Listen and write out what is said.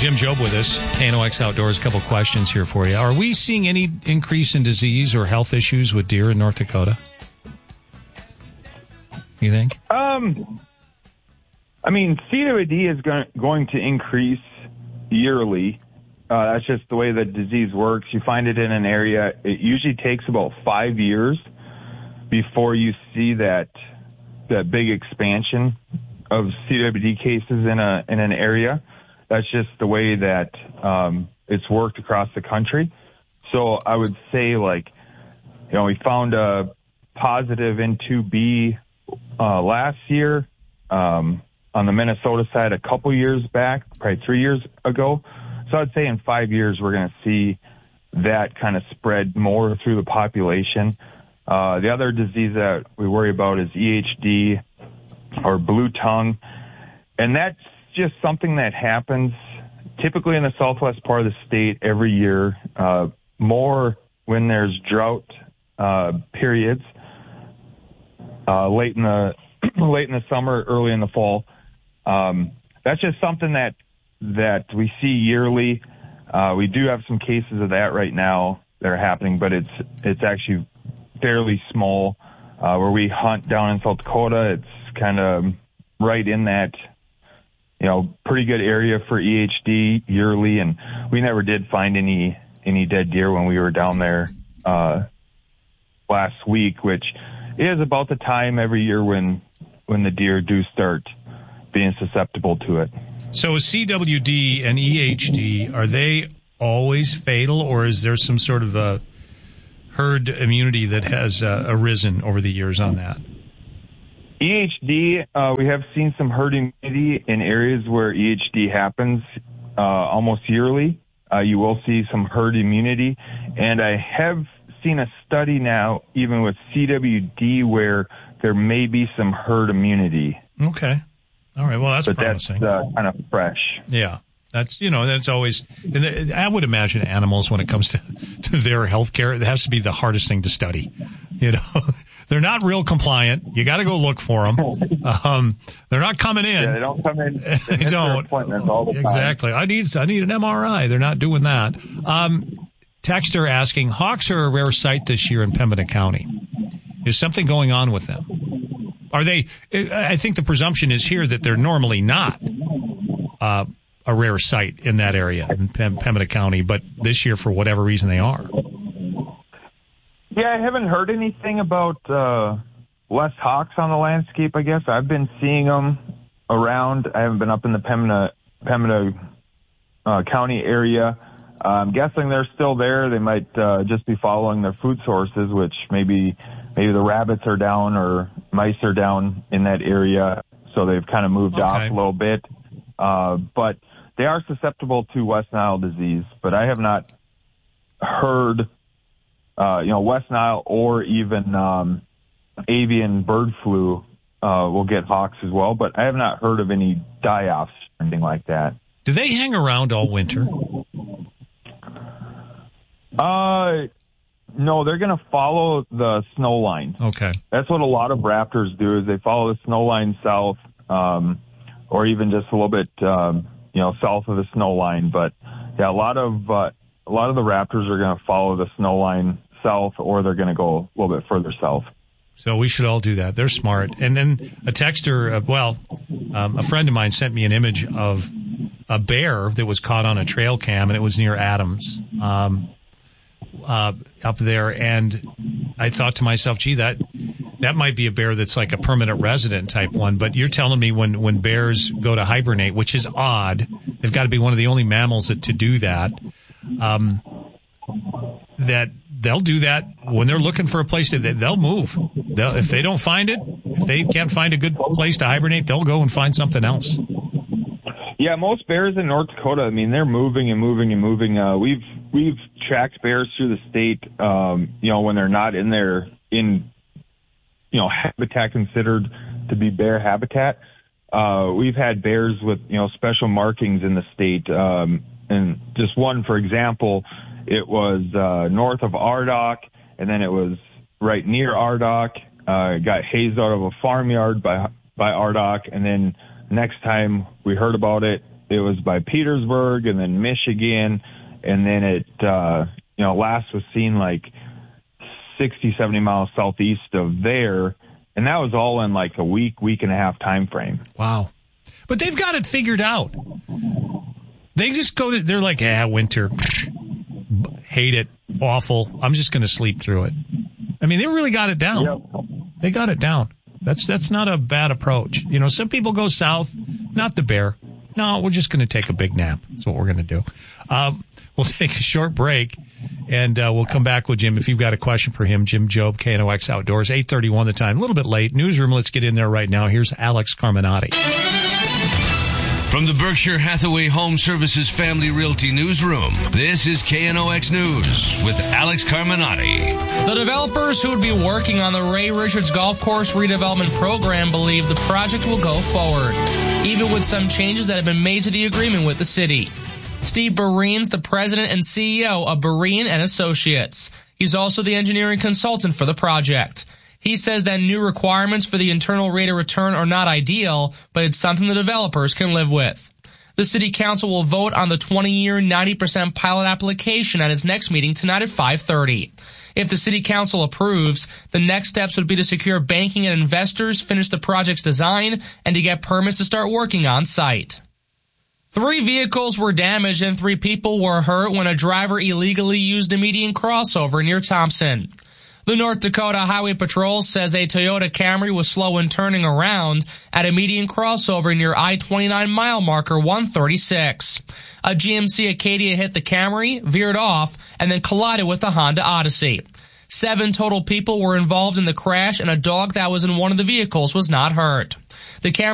Jim Job with us, KNOX Outdoors. A couple questions here for you. Are we seeing any increase in disease or health issues with deer in North Dakota? You think? CWD is going to increase yearly. That's just the way the disease works. You find it in an area. It usually takes about 5 years before you see that big expansion of CWD cases in an area. That's just the way that it's worked across the country. So I would say, we found a positive N2B last year on the Minnesota side a couple years back, probably 3 years ago. So I'd say in 5 years we're going to see that kind of spread more through the population. The other disease that we worry about is EHD or blue tongue, and that's just something that happens typically in the southwest part of the state every year, more when there's drought periods, late in the summer, early in the fall. That's just something that we see yearly. We do have some cases of that right now that are happening, but it's actually fairly small. Where we hunt down in South Dakota, it's kind of right in that pretty good area for EHD yearly, and we never did find any dead deer when we were down there last week, which is about the time every year when the deer do start being susceptible to it. So is CWD and EHD, are they always fatal, or is there some sort of a herd immunity that has arisen over the years on that? EHD, we have seen some herd immunity in areas where EHD happens almost yearly. You will see some herd immunity. And I have seen a study now, even with CWD, where there may be some herd immunity. Okay. All right. Well, that's promising. That's kind of fresh. Yeah. That's always, I would imagine animals, when it comes to their health care, it has to be the hardest thing to study. They're not real compliant. You got to go look for them. They're not coming in. Yeah, they don't come in. They don't. Appointments all the time. Exactly. I need an MRI. They're not doing that. Texter asking, hawks are a rare sight this year in Pembina County. Is something going on with them? Are they, I think the presumption is here that they're normally not a rare sight in that area in Pembina County, but this year, for whatever reason, they are. Yeah, I haven't heard anything about less hawks on the landscape, I guess. I've been seeing them around. I haven't been up in the Pembina County area. I'm guessing they're still there. They might just be following their food sources, which maybe the rabbits are down or mice are down in that area, so they've kind of moved off a little bit. But they are susceptible to West Nile disease, but I have not heard, West Nile or even avian bird flu will get hawks as well, but I have not heard of any die-offs or anything like that. Do they hang around all winter? No, they're going to follow the snow line. Okay. That's what a lot of raptors do, is they follow the snow line south, or even just a little bit, south of the snow line. But yeah, a lot of the raptors are going to follow the snow line south, or they're going to go a little bit further south. So we should all do that. They're smart. And then a texter, a friend of mine sent me an image of a bear that was caught on a trail cam, and it was near Adams, up there. And I thought to myself, gee, that might be a bear that's like a permanent resident type one. But you're telling me when bears go to hibernate, which is odd, they've got to be one of the only mammals to do that, that they'll do that when they're looking for a place they'll move. If they don't find it, if they can't find a good place to hibernate, they'll go and find something else. Yeah, most bears in North Dakota, they're moving and moving and moving. We've tracked bears through the state, when they're not in habitat considered to be bear habitat. We've had bears with, special markings in the state. And just one, for example, it was north of Ardagh, and then it was right near Ardagh. It got hazed out of a farmyard by Ardagh, and then next time we heard about it, it was by Petersburg and then Michigan, and then it last was seen like 60, 70 miles southeast of there, and that was all in like a week and a half time frame. Wow. But they've got it figured out. They just they're like, winter, hate it, awful, I'm just going to sleep through it. I mean, they really got it down. Yep. They got it down. That's not a bad approach. Some people go south, not the bear. No, we're just going to take a big nap. That's what we're going to do. We'll take a short break, and we'll come back with Jim. If you've got a question for him, Jim Jobe, KNOX Outdoors, 8:31 the time. A little bit late. Newsroom, let's get in there right now. Here's Alex Carminati. From the Berkshire Hathaway Home Services Family Realty Newsroom, this is KNOX News with Alex Carminati. The developers who would be working on the Ray Richards Golf Course redevelopment program believe the project will go forward, even with some changes that have been made to the agreement with the city. Steve Berene's the president and CEO of Berene and Associates. He's also the engineering consultant for the project. He says that new requirements for the internal rate of return are not ideal, but it's something the developers can live with. The City Council will vote on the 20-year, 90% pilot application at its next meeting tonight at 5:30. If the City Council approves, the next steps would be to secure banking and investors, finish the project's design, and to get permits to start working on site. 3 vehicles were damaged and 3 people were hurt when a driver illegally used a median crossover near Thompson. The North Dakota Highway Patrol says a Toyota Camry was slow in turning around at a median crossover near I-29 mile marker 136. A GMC Acadia hit the Camry, veered off, and then collided with a Honda Odyssey. 7 total people were involved in the crash, and a dog that was in one of the vehicles was not hurt. The Camry